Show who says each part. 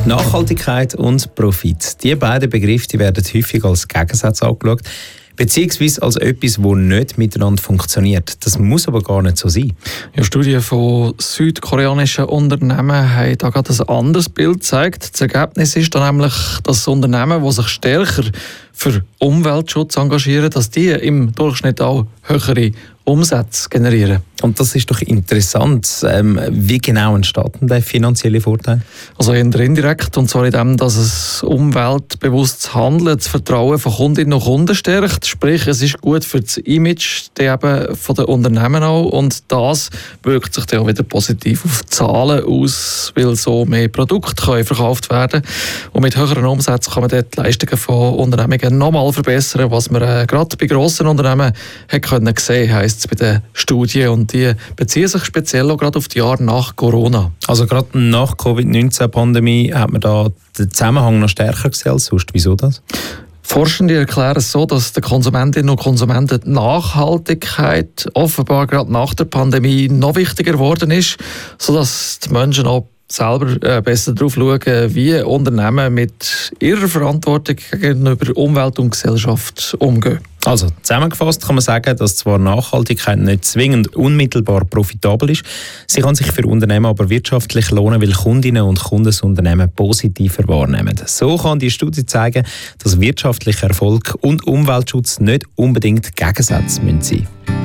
Speaker 1: Nachhaltigkeit und Profit. Die beiden Begriffe die werden häufig als Gegensätze angeschaut, beziehungsweise als etwas, das nicht miteinander funktioniert. Das muss aber gar nicht so sein.
Speaker 2: Ja, Studien von südkoreanischen Unternehmen haben da gerade ein anderes Bild gezeigt. Das Ergebnis ist dann nämlich, dass Unternehmen, die sich stärker für Umweltschutz engagieren, dass die im Durchschnitt auch höhere Umsätze generieren.
Speaker 1: Und das ist doch interessant. Wie genau entsteht denn der finanzielle Vorteil?
Speaker 2: Also eher indirekt, und zwar in dem, dass es umweltbewusstes Handeln, das Vertrauen von Kundinnen und Kunden stärkt. Sprich, es ist gut für das Image von den Unternehmen auch, und das wirkt sich dann auch wieder positiv auf die Zahlen aus, weil so mehr Produkte können verkauft werden. Und mit höheren Umsätzen kann man dort die Leistungen von Unternehmungen nochmal verbessern, was man gerade bei grossen Unternehmen hat können sehen, heisst es bei den Studien, und die beziehen sich speziell auch gerade auf die Jahre nach Corona.
Speaker 1: Also gerade nach Covid-19-Pandemie hat man da den Zusammenhang noch stärker gesehen als sonst. Wieso das?
Speaker 2: Forschende erklären es so, dass den Konsumentinnen und Konsumenten die Nachhaltigkeit offenbar gerade nach der Pandemie noch wichtiger geworden ist, sodass die Menschen auch selber besser darauf schauen, wie Unternehmen mit ihrer Verantwortung gegenüber Umwelt und Gesellschaft umgehen.
Speaker 1: Also zusammengefasst kann man sagen, dass zwar Nachhaltigkeit nicht zwingend unmittelbar profitabel ist, sie kann sich für Unternehmen aber wirtschaftlich lohnen, weil Kundinnen und Kunden das Unternehmen positiver wahrnehmen. So kann die Studie zeigen, dass wirtschaftlicher Erfolg und Umweltschutz nicht unbedingt Gegensätze sein müssen.